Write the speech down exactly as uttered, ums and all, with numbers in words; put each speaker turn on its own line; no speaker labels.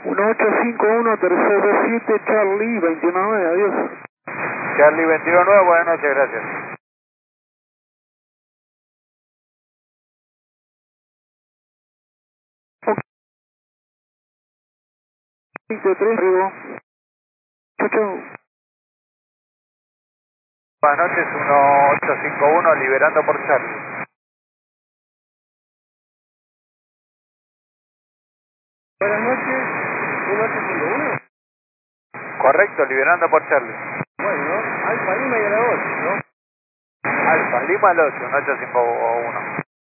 uno ocho cinco uno, tercero siete, Charlie, veintiuno nueve, adiós.
Charlie veintiuno nueve, buenas noches, gracias.
veintitrés, arriba. Chau, chau.
Buenas noches, uno ocho cinco uno, liberando por Charlie.
Buenas noches, uno ocho cinco uno.
Correcto, liberando por Charlie.
Bueno, Alfa Lima y a la ocho, ¿no?
Alfa Lima al ocho, uno ocho cinco uno.